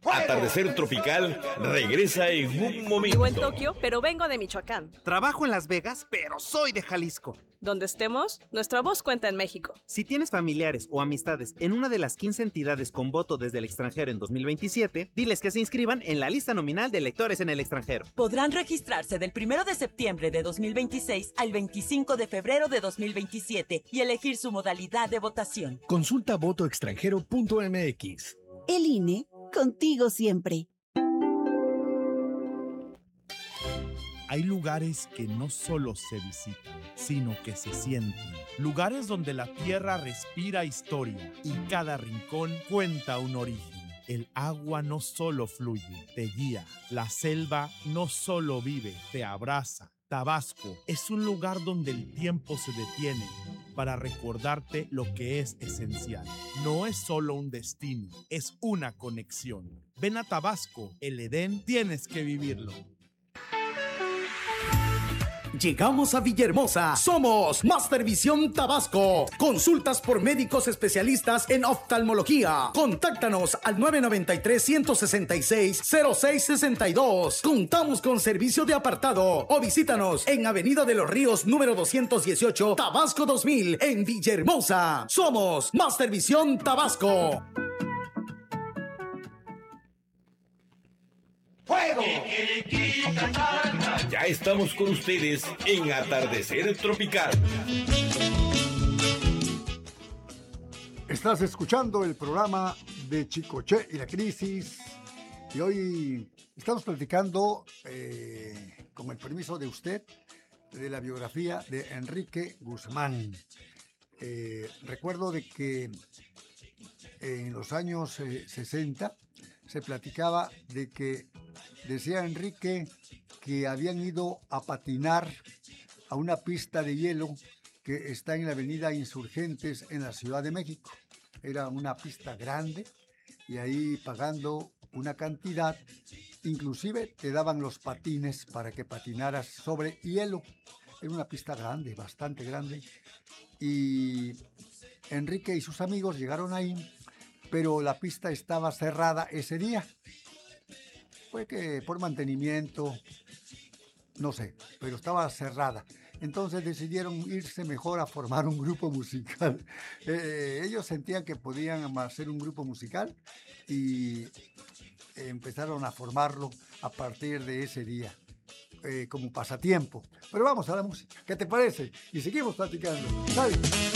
Atardecer Tropical regresa en un momento. Vivo en Tokio, pero vengo de Michoacán. Trabajo en Las Vegas, pero soy de Jalisco. Donde estemos, nuestra voz cuenta en México. Si tienes familiares o amistades en una de las 15 entidades con voto desde el extranjero en 2027, diles que se inscriban en la lista nominal de electores en el extranjero. Podrán registrarse del 1 de septiembre de 2026 al 25 de febrero de 2027 y elegir su modalidad de votación. Consulta votoextranjero.mx. El INE, contigo siempre. Hay lugares que no solo se visitan, sino que se sienten. Lugares donde la tierra respira historia y cada rincón cuenta un origen. El agua no solo fluye, te guía. La selva no solo vive, te abraza. Tabasco es un lugar donde el tiempo se detiene para recordarte lo que es esencial. No es solo un destino, es una conexión. Ven a Tabasco, el Edén tienes que vivirlo. Llegamos a Villahermosa. Somos Master Visión Tabasco. Consultas por médicos especialistas en oftalmología. Contáctanos al 993-166-0662. Contamos con servicio de apartado o visítanos en Avenida de los Ríos número 218, Tabasco 2000, en Villahermosa. Somos Master Visión Tabasco. ¡Fuego! Ya estamos con ustedes en Atardecer Tropical. Estás escuchando el programa de Chicoche y la Crisis. Y hoy estamos platicando, con el permiso de usted, de la biografía de Enrique Guzmán. Recuerdo de que en los años 60 se platicaba de que decía Enrique que habían ido a patinar a una pista de hielo que está en la avenida Insurgentes en la Ciudad de México. Era una pista grande y ahí pagando una cantidad, inclusive te daban los patines para que patinaras sobre hielo. Era una pista grande, bastante grande. Y Enrique y sus amigos llegaron ahí, pero la pista estaba cerrada ese día. Fue que por mantenimiento, no sé, pero estaba cerrada. Entonces decidieron irse mejor a formar un grupo musical. Ellos sentían que podían hacer un grupo musical y empezaron a formarlo a partir de ese día, como pasatiempo. Pero vamos a la música, ¿qué te parece? Y seguimos platicando. ¿Sabes?